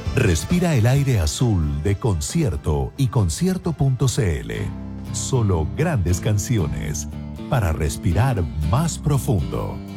Respira el aire azul de Concierto y concierto.cl. Solo grandes canciones para respirar más profundo.